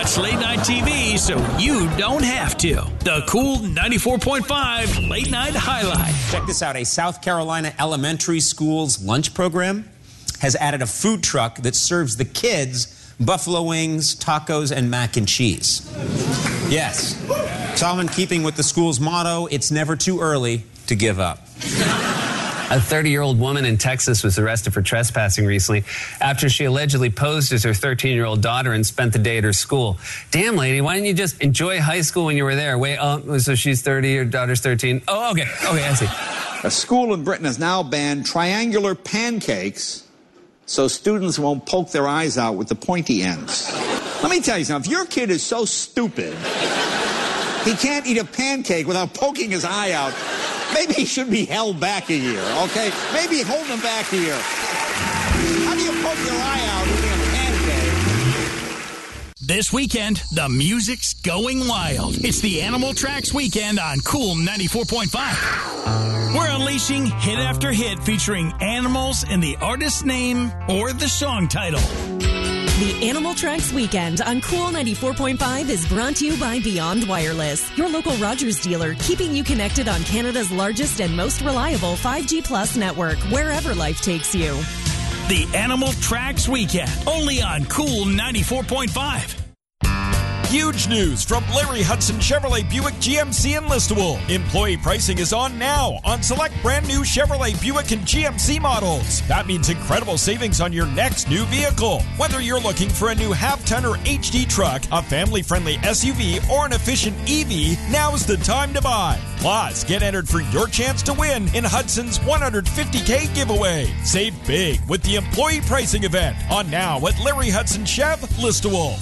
watch late night TV so you don't have to. The Cool 94.5 Late Night Highlight. Check this out. A South Carolina elementary school's lunch program has added a food truck that serves the kids buffalo wings, tacos, and mac and cheese. Yes. It's all in keeping with the school's motto, it's never too early to give up. A 30-year-old woman in Texas was arrested for trespassing recently after she allegedly posed as her 13-year-old daughter and spent the day at her school. Damn, lady, why didn't you just enjoy high school when you were there? Wait, so she's 30, your daughter's 13. Oh, okay, I see. A school in Britain has now banned triangular pancakes so students won't poke their eyes out with the pointy ends. Let me tell you something. If your kid is so stupid, he can't eat a pancake without poking his eye out, maybe he should be held back a year, okay? Maybe hold him back a year. How do you poke your eye out eating a pancake? This weekend, the music's going wild. It's the Animal Tracks weekend on Cool 94.5. We're unleashing hit after hit featuring animals in the artist's name or the song title. The Animal Tracks Weekend on Cool 94.5 is brought to you by Beyond Wireless, your local Rogers dealer, keeping you connected on Canada's largest and most reliable 5G Plus network, wherever life takes you. The Animal Tracks Weekend, only on Cool 94.5. Huge news from Larry Hudson Chevrolet Buick GMC in Listowel. Employee pricing is on now on select brand new Chevrolet Buick and GMC models. That means incredible savings on your next new vehicle. Whether you're looking for a new half-ton or HD truck, a family-friendly SUV, or an efficient EV, now's the time to buy. Plus, get entered for your chance to win in Hudson's $150K giveaway. Save big with the employee pricing event on now at Larry Hudson Chev, Listowel.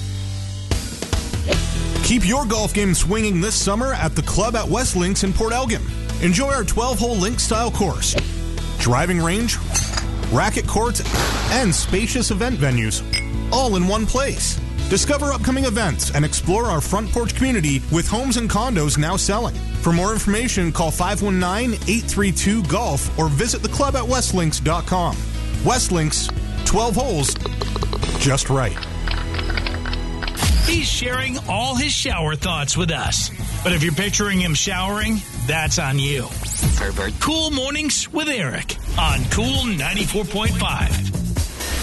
Keep your golf game swinging this summer at the club at West Links in Port Elgin. Enjoy our 12-hole link-style course, driving range, racket courts, and spacious event venues, all in one place. Discover upcoming events and explore our front porch community with homes and condos now selling. For more information, call 519-832-GOLF or visit the club at westlinks.com. West Links, 12 holes, just right. He's sharing all his shower thoughts with us. But if you're picturing him showering, that's on you. Pervert. Cool Mornings with Eric on Cool 94.5.